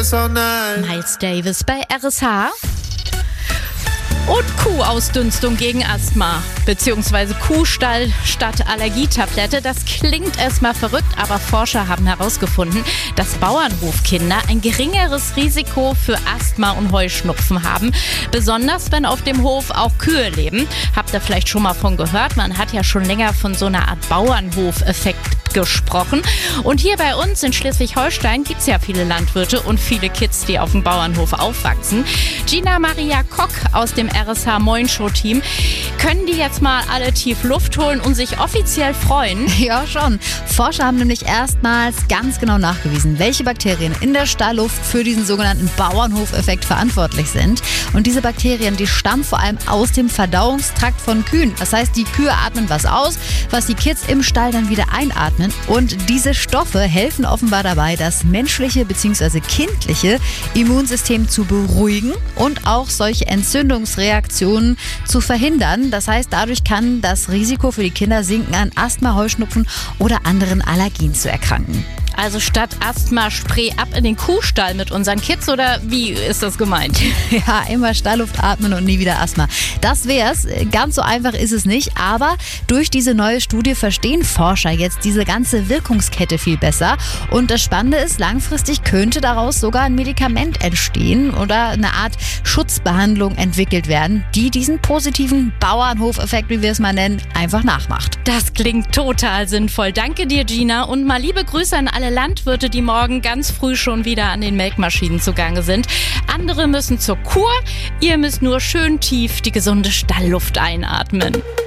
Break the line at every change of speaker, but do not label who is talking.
Miles Davis bei RSH. Und Kuhausdünstung gegen Asthma, beziehungsweise Kuhstall statt Allergietablette. Das klingt erstmal verrückt, aber Forscher haben herausgefunden, dass Bauernhofkinder ein geringeres Risiko für Asthma und Heuschnupfen haben. Besonders wenn auf dem Hof auch Kühe leben. Habt ihr vielleicht schon mal von gehört? Man hat ja schon länger von so einer Art Bauernhofeffekt gesprochen. Und hier bei uns in Schleswig-Holstein gibt es ja viele Landwirte und viele Kids, die auf dem Bauernhof aufwachsen. Gina Maria Kock aus dem RSH Moin Show Team. Können die jetzt mal alle tief Luft holen und sich offiziell freuen?
Ja, schon. Forscher haben nämlich erstmals ganz genau nachgewiesen, welche Bakterien in der Stallluft für diesen sogenannten Bauernhofeffekt verantwortlich sind. Und diese Bakterien, die stammen vor allem aus dem Verdauungstrakt von Kühen. Das heißt, die Kühe atmen was aus, was die Kids im Stall dann wieder einatmen. Und diese Stoffe helfen offenbar dabei, das menschliche bzw. kindliche Immunsystem zu beruhigen und auch solche Entzündungsreaktionen zu verhindern. Das heißt, dadurch kann das Risiko für die Kinder sinken, an Asthma, Heuschnupfen oder anderen Allergien zu erkranken.
Also statt Asthma Spray ab in den Kuhstall mit unseren Kids, oder wie ist das gemeint?
Ja, immer Stallluft atmen und nie wieder Asthma. Das wär's. Ganz so einfach ist es nicht, aber durch diese neue Studie verstehen Forscher jetzt diese ganze Wirkungskette viel besser. Und das Spannende ist, langfristig könnte daraus sogar ein Medikament entstehen oder eine Art Schutzbehandlung entwickelt werden, die diesen positiven Bauernhofeffekt, wie wir es mal nennen, einfach nachmacht.
Das klingt total sinnvoll. Danke dir, Gina. Und mal liebe Grüße an alle Landwirte, die morgen ganz früh schon wieder an den Melkmaschinen zugange sind. Andere müssen zur Kur. Ihr müsst nur schön tief die gesunde Stallluft einatmen.